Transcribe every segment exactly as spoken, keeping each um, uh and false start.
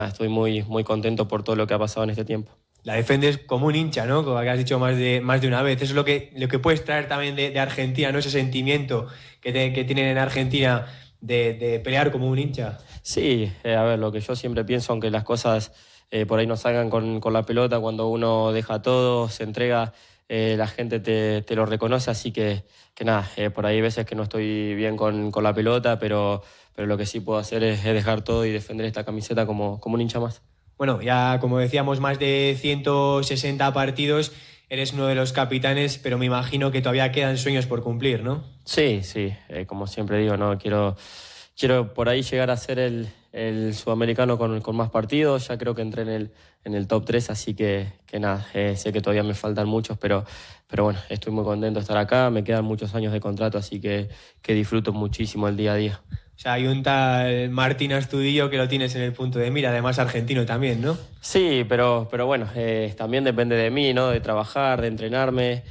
Estoy muy, muy contento por todo lo que ha pasado en este tiempo. La defiendes como un hincha, ¿no? Como que has dicho más de, más de una vez. Eso es lo que, lo que puedes traer también de, de Argentina, ¿no? Ese sentimiento que, te, que tienen en Argentina de, de pelear como un hincha. Sí, eh, a ver, lo que yo siempre pienso, aunque las cosas eh, por ahí no salgan con, con la pelota, cuando uno deja todo, se entrega, eh, la gente te, te lo reconoce, así que, que nada, eh, por ahí hay veces que no estoy bien con, con la pelota, pero, pero lo que sí puedo hacer es, es dejar todo y defender esta camiseta como, como un hincha más. Bueno, ya como decíamos, más de ciento sesenta partidos, eres uno de los capitanes, pero me imagino que todavía quedan sueños por cumplir, ¿no? Sí, sí, eh, como siempre digo, no quiero, quiero por ahí llegar a ser el, el sudamericano con, con más partidos. Ya creo que entré en el, en el top tres, así que, que nada, eh, sé que todavía me faltan muchos, pero, pero bueno, estoy muy contento de estar acá. Me quedan muchos años de contrato, así que, que disfruto muchísimo el día a día. O sea, hay un tal Martín Astudillo que lo tienes en el punto de mira, además argentino también, ¿no? Sí, pero, pero bueno, eh, también depende de mí, ¿no? De trabajar, de entrenarme,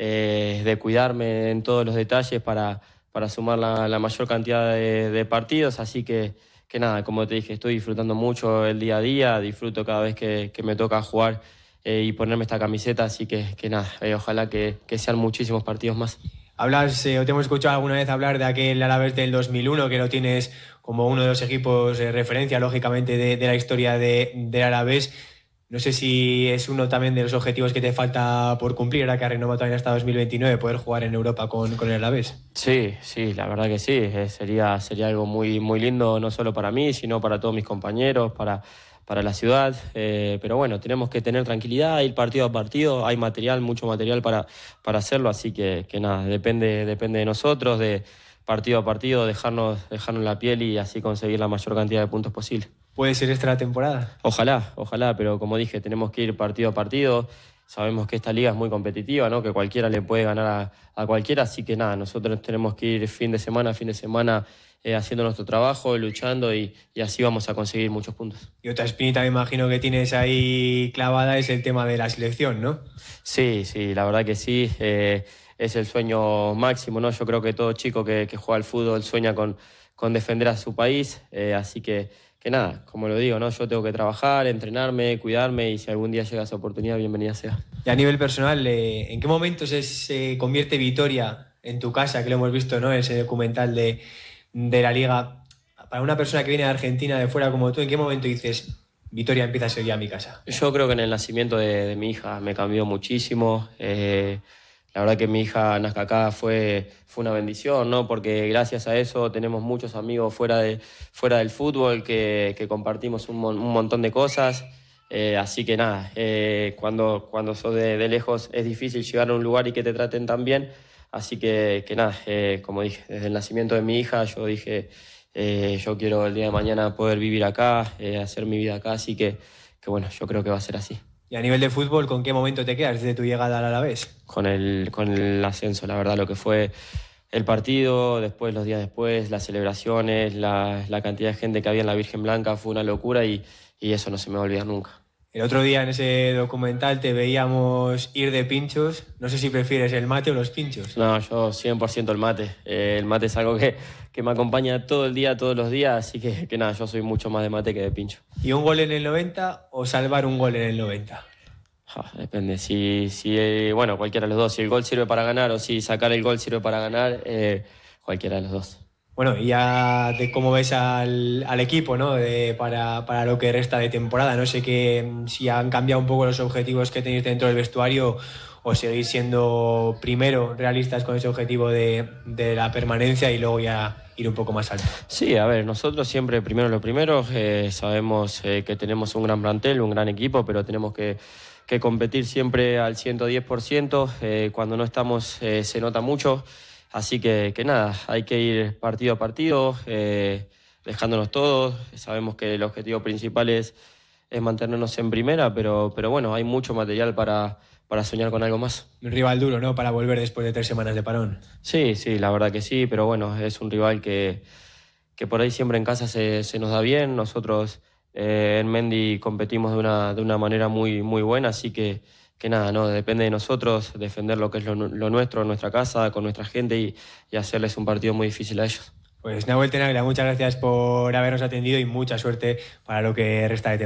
eh, de cuidarme en todos los detalles para, para sumar la, la mayor cantidad de, de partidos. Así que, que nada, como te dije, estoy disfrutando mucho el día a día, disfruto cada vez que, que me toca jugar eh, y ponerme esta camiseta. Así que, que nada, eh, ojalá que, que sean muchísimos partidos más. Hablas, eh, o te hemos escuchado alguna vez hablar de aquel Alavés del dos mil uno, que lo tienes como uno de los equipos de referencia, lógicamente, de, de la historia de, del Alavés. No sé si es uno también de los objetivos que te falta por cumplir, ahora que ha renovado también hasta dos mil veintinueve, poder jugar en Europa con, con el Alavés. Sí, sí, la verdad que sí. Eh, sería, sería algo muy, muy lindo, no solo para mí, sino para todos mis compañeros, para, para la ciudad. Eh, pero bueno, tenemos que tener tranquilidad, ir partido a partido. Hay material, mucho material para, para hacerlo, así que, que nada, depende, depende de nosotros, de partido a partido, dejarnos, dejarnos la piel y así conseguir la mayor cantidad de puntos posible. ¿Puede ser esta la temporada? Ojalá, ojalá, pero como dije, tenemos que ir partido a partido. Sabemos que esta liga es muy competitiva, ¿no? Que cualquiera le puede ganar a, a cualquiera, así que nada, nosotros tenemos que ir fin de semana a fin de semana eh, haciendo nuestro trabajo, luchando y, y así vamos a conseguir muchos puntos. Y otra espinita me imagino que tienes ahí clavada es el tema de la selección, ¿no? Sí, sí, la verdad que sí, eh, es el sueño máximo, ¿no? Yo creo que todo chico que, que juega al fútbol sueña con, con defender a su país, eh, así que, que nada, como lo digo, ¿no? Yo tengo que trabajar, entrenarme, cuidarme y si algún día llega esa oportunidad, bienvenida sea. Y a nivel personal, eh, ¿en qué momento se, se convierte Vitoria en tu casa? Que lo hemos visto, ¿no? Ese documental de, de la Liga. Para una persona que viene de Argentina, de fuera como tú, ¿en qué momento dices, Vitoria empieza a ser ya mi casa? Yo creo que en el nacimiento de, de mi hija me cambió muchísimo. Eh, la verdad que mi hija nazca acá fue, fue una bendición, ¿no? Porque gracias a eso tenemos muchos amigos fuera, de, fuera del fútbol que, que compartimos un, mon, un montón de cosas. Eh, así que nada, eh, cuando, cuando sos de, de lejos es difícil llegar a un lugar y que te traten tan bien. Así que, que nada, eh, como dije, desde el nacimiento de mi hija yo dije, eh, yo quiero el día de mañana poder vivir acá, eh, hacer mi vida acá, así que, que bueno, yo creo que va a ser así. Y a nivel de fútbol, ¿con qué momento te quedas desde tu llegada al Alavés? Con el, con el ascenso, la verdad, lo que fue el partido, después los días después, las celebraciones, la, la cantidad de gente que había en la Virgen Blanca fue una locura y, y eso no se me va a olvidar nunca. El otro día en ese documental te veíamos ir de pinchos. No sé si prefieres el mate o los pinchos. No, yo cien por ciento el mate. Eh, el mate es algo que, que me acompaña todo el día, todos los días, así que, que nada, yo soy mucho más de mate que de pincho. ¿Y un gol en el noventa o salvar un gol en el noventa? Ah, depende, si, si eh, bueno, cualquiera de los dos. Si el gol sirve para ganar o si sacar el gol sirve para ganar, eh, cualquiera de los dos. Bueno, y ya de cómo ves al, al equipo, ¿no? De, para, para lo que resta de temporada. No sé que, si han cambiado un poco los objetivos que tenéis dentro del vestuario o seguís siendo primero realistas con ese objetivo de, de la permanencia y luego ya ir un poco más alto. Sí, a ver, nosotros siempre primero lo primero. Eh, sabemos eh, que tenemos un gran plantel, un gran equipo, pero tenemos que, que competir siempre al ciento diez por ciento. Eh, cuando no estamos eh, se nota mucho. Así que, que nada, hay que ir partido a partido, eh, dejándonos todos. Sabemos que el objetivo principal es, es mantenernos en primera, pero, pero bueno, hay mucho material para, para soñar con algo más. Un rival duro, ¿no? Para volver después de tres semanas de parón. Sí, sí, la verdad que sí, pero bueno, es un rival que, que por ahí siempre en casa se, se nos da bien. Nosotros eh, en Mendy competimos de una, de una manera muy, muy buena, así que... que nada, no depende de nosotros defender lo que es lo, lo nuestro, nuestra casa, con nuestra gente y, y hacerles un partido muy difícil a ellos. Pues Nahuel Tenaglia, muchas gracias por habernos atendido y mucha suerte para lo que resta de temporada.